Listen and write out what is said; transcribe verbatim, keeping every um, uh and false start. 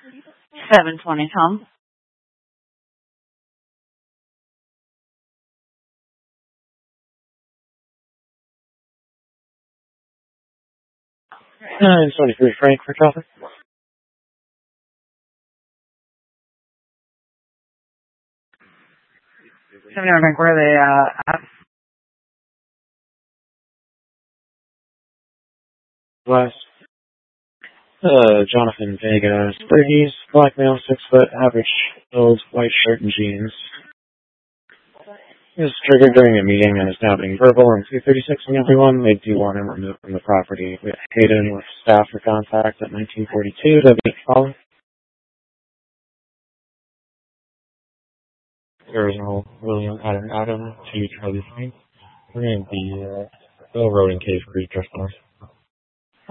seven twenty Tom. nine twenty-three Frank for traffic. seventy-one Frank, where are they uh, at? West. Uh, Jonathan Vegas, thirties, black male, six foot, average build, white shirt and jeans. He was triggered during a meeting and is now being verbal on two thirty-six and everyone. They do want him removed from the property. We have Hayden with staff for contact at nineteen forty-two. W. Follow. Original William Adam Adam to Charlie Frank. We're going to be uh, Bill Road and Cave Creek just north.